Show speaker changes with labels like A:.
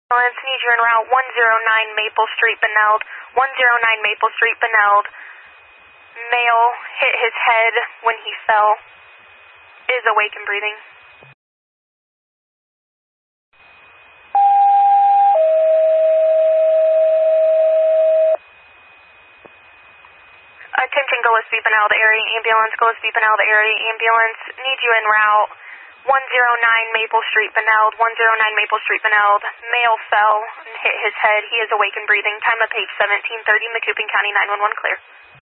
A: Ambulance, need you en route 109 Maple Street, Beneld. 109 Maple Street, Beneld. Male hit his head when he fell. Is awake and breathing. Attention Gillespie, Beneld area ambulance. Gillespie, Beneld area ambulance. Need you en route 109 Maple Street, Beneld. 109 Maple Street, Beneld. Male fell and hit his head. He is awake and breathing. Time of page 1730, Macoupin County 911 clear.